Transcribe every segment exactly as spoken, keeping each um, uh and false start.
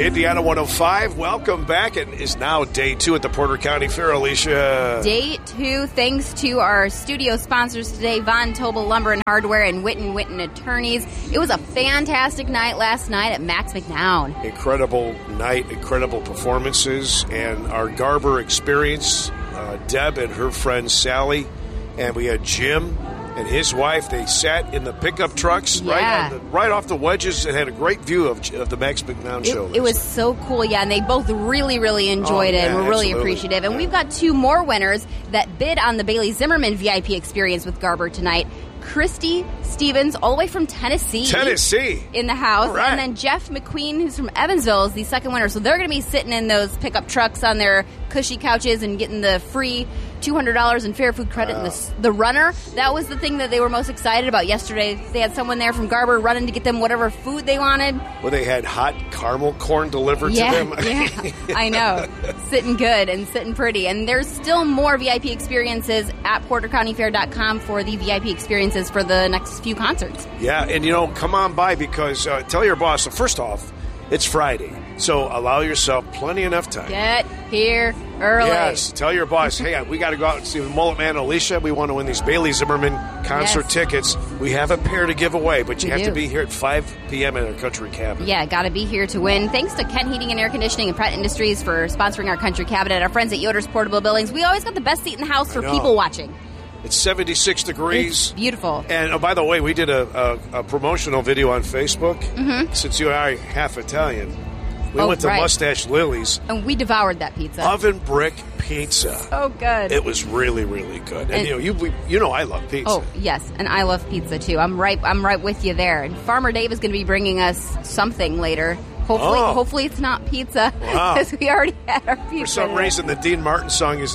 Indiana one oh five, welcome back. It is now day two at the Porter County Fair, Alicia. Day two, thanks to our studio sponsors today, Von Tobel Lumber and Hardware and Witten Witten Attorneys. It was a fantastic night last night at Max McNown. Incredible night, incredible performances, and our Garber experience, uh, Deb and her friend Sally, and we had Jim and his wife. They sat in the pickup trucks Yeah. right, on the, right off the wedges and had a great view of, of the Max McNown show. It, it was so cool, yeah, and they both really, really enjoyed Oh, it yeah, and were really absolutely. appreciative. And Yeah. we've got two more winners that bid on the Bailey Zimmerman V I P experience with Garber tonight. Christy Stevens, all the way from Tennessee. Tennessee. In the house. All right. And then Jeff McQueen, who's from Evansville, is the second winner. So they're going to be sitting in those pickup trucks on their cushy couches and getting the free two hundred dollars in fair food credit. Wow. And the, the runner, that was the thing that they were most excited about yesterday. They had someone there from Garber running to get them whatever food they wanted. Well, they had hot caramel corn delivered Yeah, to them. yeah, I know. Sitting good and sitting pretty. And there's still more V I P experiences at porter county fair dot com for the V I P experiences for the next few concerts. Yeah, and you know, come on by because uh, tell your boss, so first off, it's Friday, so allow yourself plenty enough time. Get here early. Yes, tell your boss, hey, we got to go out and see the Mullet Man and Alicia. We want to win these Bailey Zimmerman concert Yes. tickets. We have a pair to give away, but you We have to do. be here at five p.m. at our country cabin. Yeah, got to be here to win. Thanks to Kent Heating and Air Conditioning and Pratt Industries for sponsoring our country cabinet. Our friends at Yoder's Portable Buildings. We always got the best seat in the house for know. people watching. It's seventy-six degrees. It's beautiful. And, oh, by the way, we did a, a, a promotional video on Facebook. Mhm. Since you and I are half Italian, we Oh, went to right. Mustache Lily's And we devoured that pizza. oven brick pizza. So good. It was really, really good. And, And- you know, you we, you know I love pizza. Oh yes, and I love pizza too. I'm right. I'm right with you there. And Farmer Dave is going to be bringing us something later. Hopefully, Oh. hopefully it's not pizza Wow. because we already had our pizza. For some today. reason, the Dean Martin song is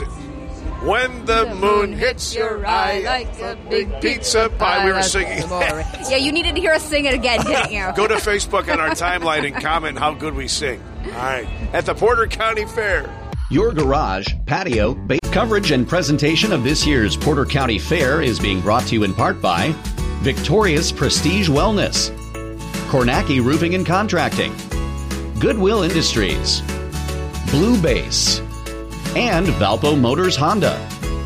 "When the, moon hits your eye, like a big pizza pie." We were singing. Yeah, you needed to hear us sing it again, didn't you? Go to Facebook on our timeline and comment how good we sing. All right, at the Porter County Fair. Your garage, patio, base coverage and presentation of this year's Porter County Fair is being brought to you in part by Victorious Prestige Wellness, Kornacki Roofing and Contracting, Goodwill Industries, Blue Base, and Valpo Motors Honda.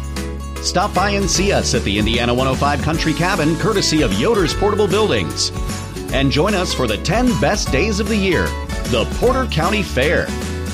Stop by and see us at the Indiana one oh five Country Cabin, courtesy of Yoder's Portable Buildings. And join us for the ten best days of the year, the Porter County Fair.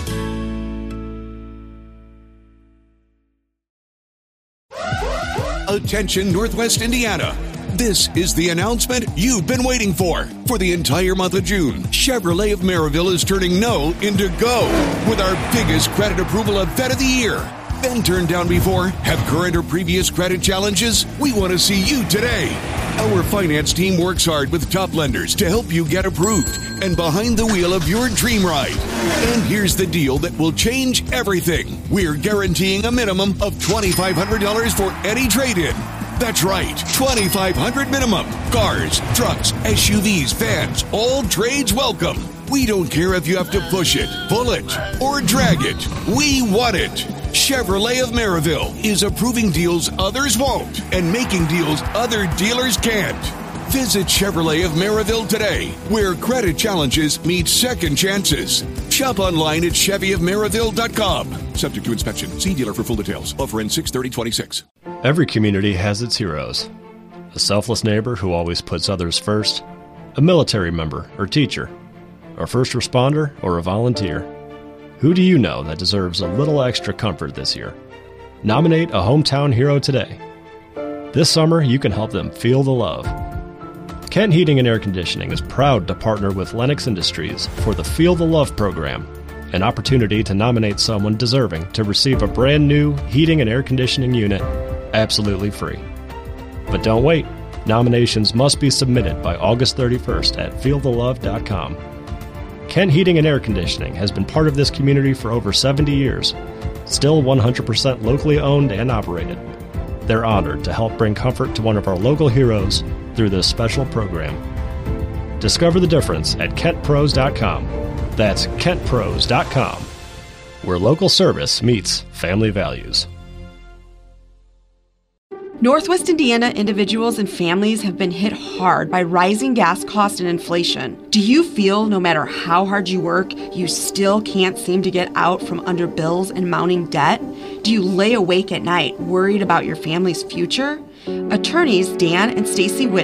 Attention Northwest Indiana. This is the announcement you've been waiting for. For the entire month of June, Chevrolet of Maryville is turning no into go with our biggest credit approval event of the year. Been turned down before? Have current or previous credit challenges? We want to see you today. Our finance team works hard with top lenders to help you get approved and behind the wheel of your dream ride. And here's the deal that will change everything. We're guaranteeing a minimum of twenty-five hundred dollars for any trade-in. That's right, twenty-five hundred dollars minimum. Cars, trucks, S U Vs, vans, all trades welcome. We don't care if you have to push it, pull it, or drag it. We want it. Chevrolet of Maryville is approving deals others won't and making deals other dealers can't. Visit Chevrolet of Maryville today, where credit challenges meet second chances. Shop online at chevy of maryville dot com. Subject to inspection. See dealer for full details. Offer ends six thirty twenty-six. Every community has its heroes. A selfless neighbor who always puts others first, a military member or teacher, a first responder or a volunteer. Who do you know that deserves a little extra comfort this year? Nominate a hometown hero today. This summer, you can help them feel the love. Kent Heating and Air Conditioning is proud to partner with Lennox Industries for the Feel the Love program, an opportunity to nominate someone deserving to receive a brand new heating and air conditioning unit absolutely free. But don't wait. Nominations must be submitted by August thirty-first at feel the love dot com. Kent Heating and Air Conditioning has been part of this community for over seventy years, still one hundred percent locally owned and operated. They're honored to help bring comfort to one of our local heroes through this special program. Discover the difference at kent pros dot com. That's kent pros dot com, where local service meets family values. Northwest Indiana individuals and families have been hit hard by rising gas costs and inflation. Do you feel no matter how hard you work, you still can't seem to get out from under bills and mounting debt? Do you lay awake at night worried about your family's future? Attorneys Dan and Stacy Whitney